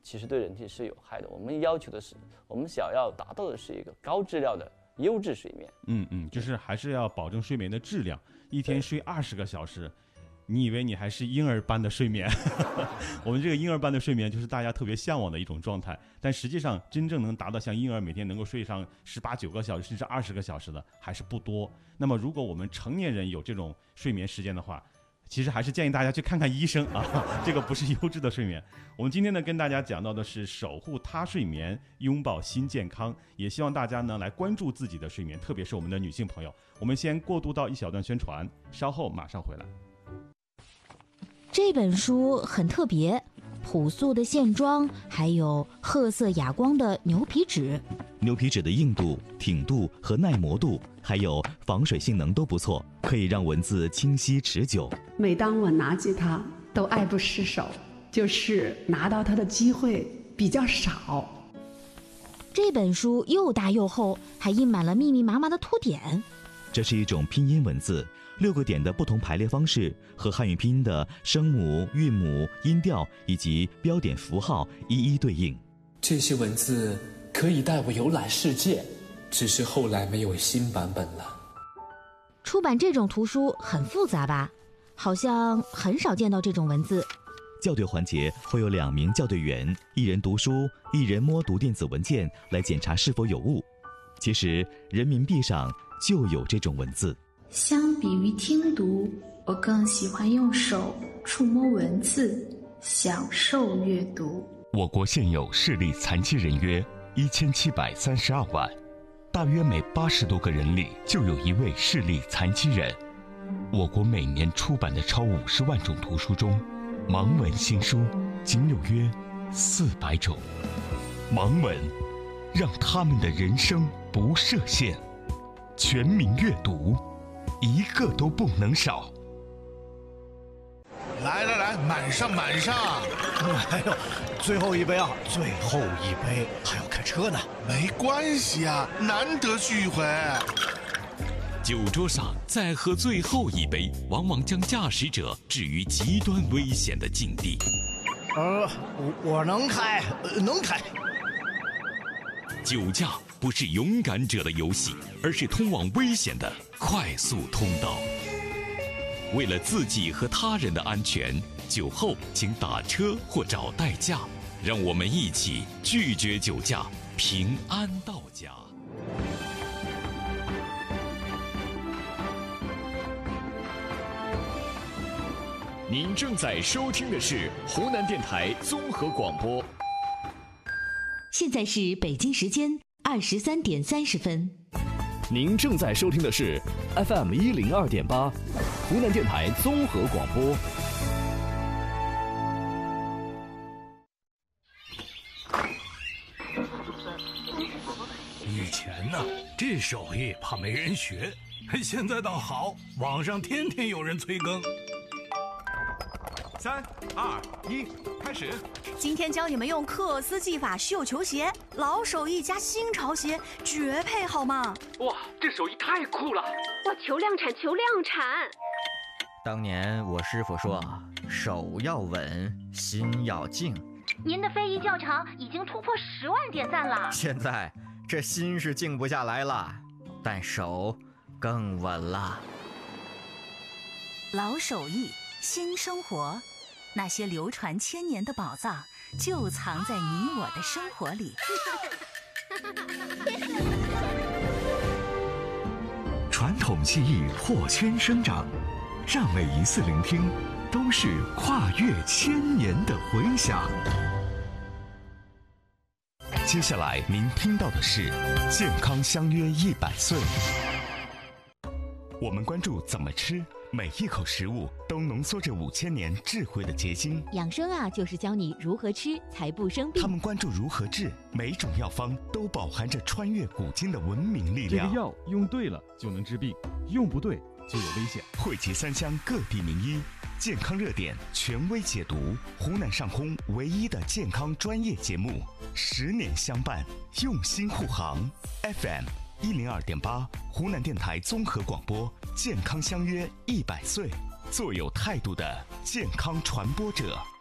其实对人体是有害的。我们要求的是，我们想要达到的是一个高质量的优质睡眠。 就是还是要保证睡眠的质量，一天睡20个小时。你以为你还是婴儿般的睡眠我们这个婴儿般的睡眠就是大家特别向往的一种状态，但实际上真正能达到像婴儿每天能够睡上18、19个小时甚至20个小时的还是不多。那么如果我们成年人有这种睡眠时间的话，其实还是建议大家去看看医生啊，这个不是优质的睡眠。我们今天呢跟大家讲到的是守护他睡眠，拥抱新健康，也希望大家呢来关注自己的睡眠，特别是我们的女性朋友。我们先过渡到一小段宣传，稍后马上回来。 这本书很特别，朴素的线装，还有褐色哑光的牛皮纸。 牛皮纸的硬度、挺度和耐磨度，还有防水性能都不错，可以让文字清晰持久。 每当我拿起它，都爱不释手，就是拿到它的机会比较少。 这本书又大又厚，还印满了密密麻麻的凸点。 这是一种拼音文字，6个点的不同排列方式和汉语拼音的声母、韵母、音调以及标点符号一一对应。 这些文字可以带我游览世界，只是后来没有新版本了。 出版这种图书很复杂吧？好像很少见到这种文字。 校对环节会有2名校对员，一人读书，一人摸读电子文件来检查是否有误。其实人民币上就有这种文字。 相比于听读，我更喜欢用手触摸文字，享受阅读。 我国现有视力残疾人约1732万，大约每80多个人里就有一位视力残疾人。我国每年出版的超50万种图书中，盲文新书仅有约400种。盲文让他们的人生不设限，全民阅读，一个都不能少。 来来来，满上满上！ 哎呦，最后一杯啊，最后一杯，还要开车呢。 没关系啊，难得聚一回。 酒桌上再喝最后一杯，往往将驾驶者置于极端危险的境地。 我能开，能开。 酒驾不是勇敢者的游戏，而是通往危险的快速通道。为了自己和他人的安全，酒后请打车或找代驾。让我们一起拒绝酒驾，平安到家。 您正在收听的是湖南电台综合广播。 现在是北京时间23点30分。 您正在收听的是 FM 102.8，湖南电台综合广播。 以前呢，这手艺怕没人学，现在倒好，网上天天有人催更。 3、2、1，开始！ 今天教你们用克斯技法绣球鞋，老手艺加新潮鞋，绝配好吗？ 哇，这手艺太酷了！ 哇，求量产，求量产！ 当年我师傅说，手要稳，心要静。 您的非遗教场已经突破10万点赞了。 现在这心是静不下来了，但手更稳了。 老手艺，新生活。那些流传千年的宝藏，就藏在你我的生活里。 传统技艺破圈生长，让每一次聆听都是跨越千年的回响。 接下来您听到的是健康相约100岁。我们关注怎么吃，每一口食物都浓缩着5000年智慧的结晶。 养生啊，就是教你如何吃才不生病。 他们关注如何治，每种药方都饱含着穿越古今的文明力量。 这个药用对了就能治病，用不对就有危险。 汇集3乡各地名医，健康热点权威解读，湖南上空唯一的健康专业节目，10年相伴，用心护航。FM 102.8，湖南电台综合广播，健康相约100岁，做有态度的健康传播者。